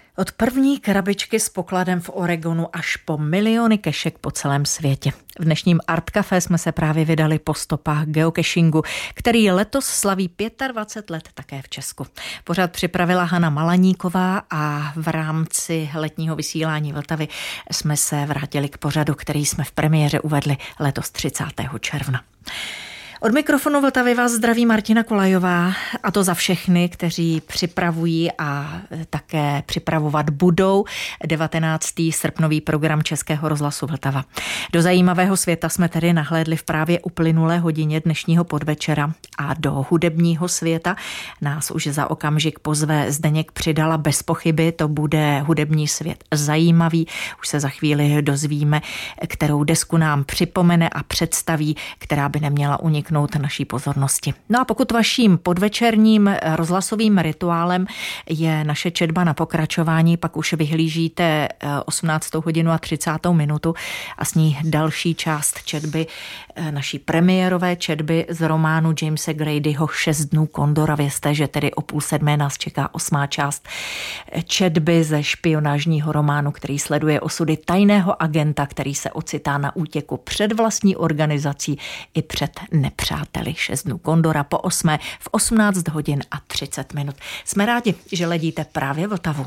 Od první krabičky s pokladem v Oregonu až po miliony kešek po celém světě. V dnešním Art Café jsme se právě vydali po stopách geocachingu, který letos slaví 25 let také v Česku. Pořad připravila Hana Malaníková a v rámci letního vysílání Vltavy jsme se vrátili k pořadu, který jsme v premiéře uvedli letos 30. června. Od mikrofonu Vltavy vás zdraví Martina Kolajová, a to za všechny, kteří připravují a také připravovat budou 19. srpnový program Českého rozhlasu Vltava. Do zajímavého světa jsme tedy nahlédli v právě uplynulé hodině dnešního podvečera a do hudebního světa nás už za okamžik pozve Zdeněk Přidala. Bez pochyby to bude hudební svět zajímavý. Už se za chvíli dozvíme, kterou desku nám připomene a představí, která by neměla uniknout naší pozornosti. No a pokud vaším podvečerním rozhlasovým rituálem je naše četba na pokračování, pak už vyhlížíte 18. hodinu a 30. minutu a s ní další část četby, naší premiérové četby z románu Jamese Gradyho 6 dnů kondora. Vězte, že tedy o 6:30 nás čeká 8. část četby ze špionážního románu, který sleduje osudy tajného agenta, který se ocitá na útěku před vlastní organizací i před nepřáteli. 6 dnů kondora po 8. v 18 hodin a 30 minut. Jsme rádi, že ledíte právě Vltavu.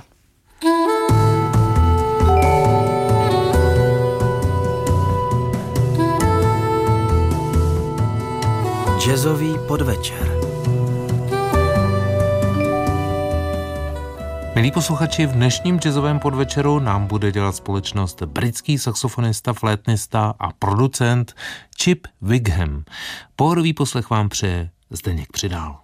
Jazzový podvečer. Milí posluchači, v dnešním jazzovém podvečeru nám bude dělat společnost britský saxofonista, flétnista a producent Chip Wigham. Pohodový poslech vám přeje Zdeněk Přidal.